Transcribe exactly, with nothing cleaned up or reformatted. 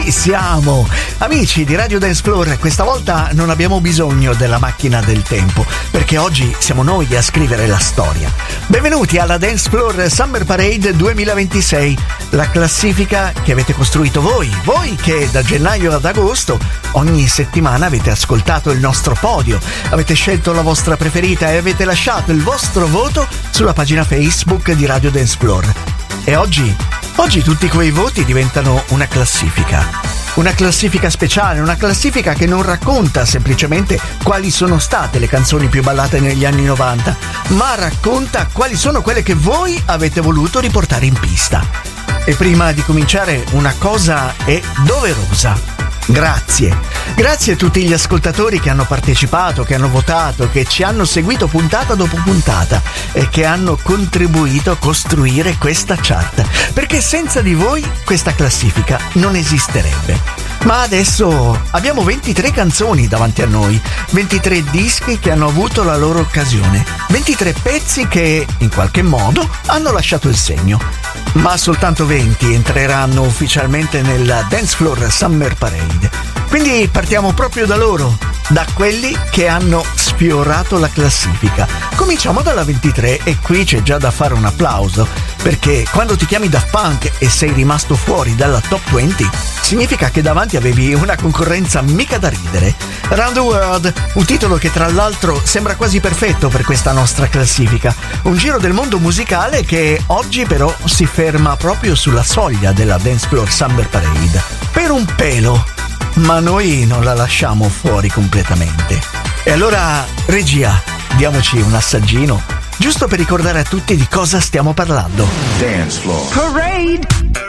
Siamo amici di Radio Dance Floor. Questa volta non abbiamo bisogno della macchina del tempo, perché oggi siamo noi a scrivere la storia. Benvenuti alla Dance Floor Summer Parade duemilaventisei, la classifica che avete costruito voi, voi che da gennaio ad agosto ogni settimana avete ascoltato il nostro podio, avete scelto la vostra preferita e avete lasciato il vostro voto sulla pagina Facebook di Radio Dance Floor. E oggi Oggi tutti quei voti diventano una classifica. Una classifica speciale, una classifica che non racconta semplicemente quali sono state le canzoni più ballate negli anni novanta, ma racconta quali sono quelle che voi avete voluto riportare in pista. E prima di cominciare, una cosa è doverosa. Grazie. Grazie a tutti gli ascoltatori che hanno partecipato, che hanno votato, che ci hanno seguito puntata dopo puntata e che hanno contribuito a costruire questa chart. Perché senza di voi questa classifica non esisterebbe. Ma adesso abbiamo ventitré canzoni davanti a noi, ventitré dischi che hanno avuto la loro occasione, ventitré pezzi che in qualche modo hanno lasciato il segno. Ma soltanto venti entreranno ufficialmente nella Dance Floor Summer Parade. Quindi partiamo proprio da loro, da quelli che hanno sfiorato la classifica. Cominciamo dalla ventitré e qui c'è già da fare un applauso, perché quando ti chiami Daft Punk e sei rimasto fuori dalla top venti, significa che davanti avevi una concorrenza mica da ridere. Around the World, un titolo che tra l'altro sembra quasi perfetto per questa nostra classifica. Un giro del mondo musicale che oggi però si ferma proprio sulla soglia della Dance Floor Summer Parade. Per un pelo, ma noi non la lasciamo fuori completamente. E allora, regia, diamoci un assaggino, giusto per ricordare a tutti di cosa stiamo parlando. Dance Floor Parade.